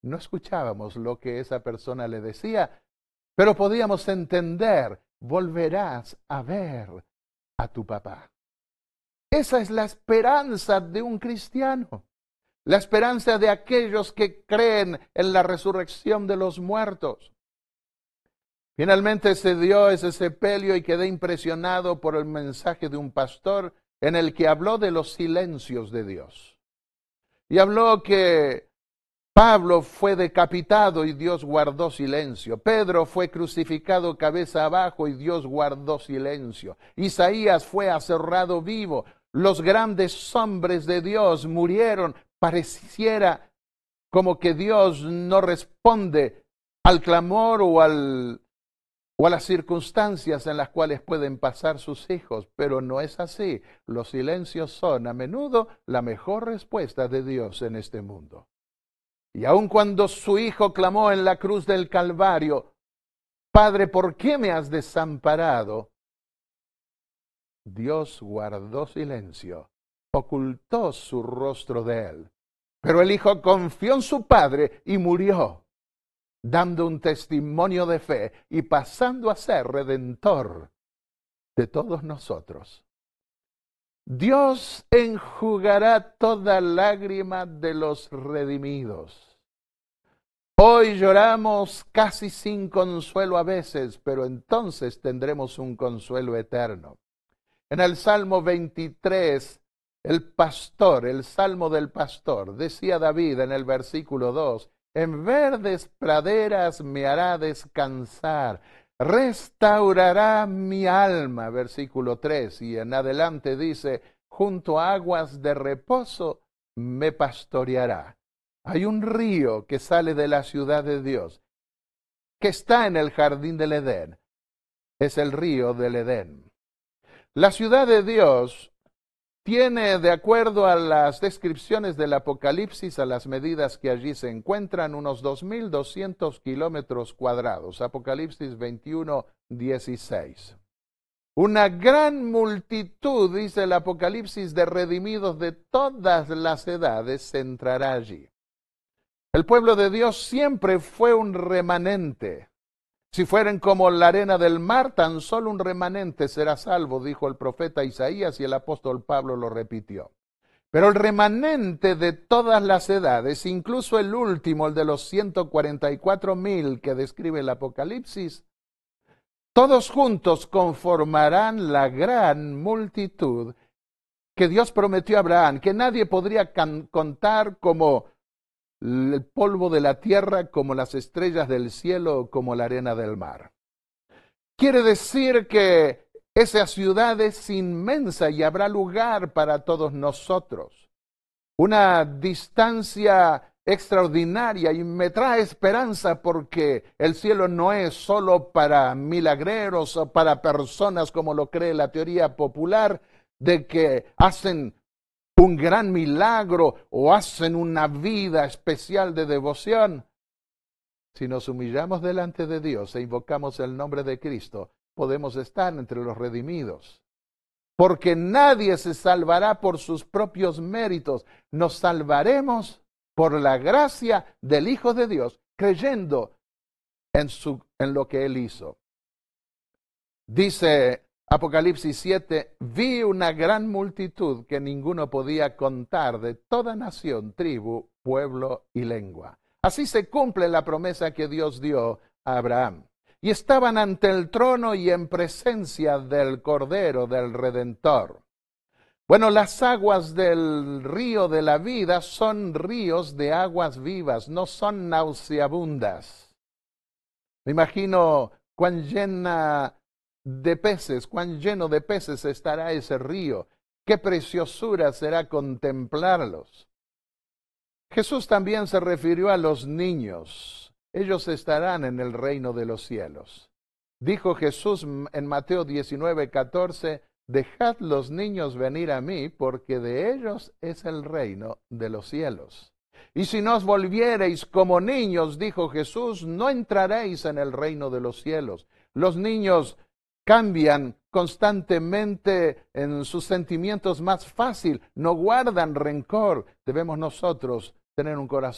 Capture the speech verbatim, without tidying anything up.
No escuchábamos lo que esa persona le decía, pero podíamos entender, volverás a ver a tu papá. Esa es la esperanza de un cristiano, la esperanza de aquellos que creen en la resurrección de los muertos. Finalmente se dio ese sepelio y quedé impresionado por el mensaje de un pastor en el que habló de los silencios de Dios. Y habló que Pablo fue decapitado y Dios guardó silencio. Pedro fue crucificado cabeza abajo y Dios guardó silencio. Isaías fue aserrado vivo. Los grandes hombres de Dios murieron. Pareciera como que Dios no responde al clamor o, al, o a las circunstancias en las cuales pueden pasar sus hijos, pero no es así. Los silencios son a menudo la mejor respuesta de Dios en este mundo. Y aun cuando su hijo clamó en la cruz del Calvario, Padre, ¿por qué me has desamparado? Dios guardó silencio, ocultó su rostro de él. Pero el hijo confió en su padre y murió, dando un testimonio de fe y pasando a ser redentor de todos nosotros. Dios enjugará toda lágrima de los redimidos. Hoy lloramos casi sin consuelo a veces, pero entonces tendremos un consuelo eterno. En el Salmo veintitrés, el pastor, el Salmo del pastor, decía David en el versículo dos, en verdes praderas me hará descansar, restaurará mi alma, versículo tres, y en adelante dice, junto a aguas de reposo me pastoreará. Hay un río que sale de la ciudad de Dios, que está en el jardín del Edén. Es el río del Edén. La ciudad de Dios tiene, de acuerdo a las descripciones del Apocalipsis, a las medidas que allí se encuentran, unos dos mil doscientos kilómetros cuadrados. Apocalipsis veintiuno, dieciséis. Una gran multitud, dice el Apocalipsis, de redimidos de todas las edades se entrará allí. El pueblo de Dios siempre fue un remanente. Si fueren como la arena del mar, tan solo un remanente será salvo, dijo el profeta Isaías y el apóstol Pablo lo repitió. Pero el remanente de todas las edades, incluso el último, el de los ciento cuarenta y cuatro mil que describe el Apocalipsis, todos juntos conformarán la gran multitud que Dios prometió a Abraham, que nadie podría contar como el polvo de la tierra, como las estrellas del cielo, como la arena del mar. Quiere decir que esa ciudad es inmensa y habrá lugar para todos nosotros. Una distancia extraordinaria y me trae esperanza porque el cielo no es solo para milagreros o para personas como lo cree la teoría popular de que hacen un gran milagro o hacen una vida especial de devoción. Si nos humillamos delante de Dios e invocamos el nombre de Cristo, podemos estar entre los redimidos. Porque nadie se salvará por sus propios méritos. Nos salvaremos por la gracia del Hijo de Dios, creyendo en, su, en lo que Él hizo. Dice Apocalipsis siete, vi una gran multitud que ninguno podía contar de toda nación, tribu, pueblo y lengua. Así se cumple la promesa que Dios dio a Abraham. Y estaban ante el trono y en presencia del Cordero, del Redentor. Bueno, las aguas del río de la vida son ríos de aguas vivas, no son nauseabundas. Me imagino cuán llena de peces, cuán lleno de peces estará ese río. Qué preciosura será contemplarlos. Jesús también se refirió a los niños. Ellos estarán en el reino de los cielos. Dijo Jesús en Mateo diecinueve, catorce, dejad los niños venir a mí, porque de ellos es el reino de los cielos. Y si no os volviereis como niños, dijo Jesús, no entraréis en el reino de los cielos. Los niños cambian constantemente en sus sentimientos más fácil, no guardan rencor. Debemos nosotros tener un corazón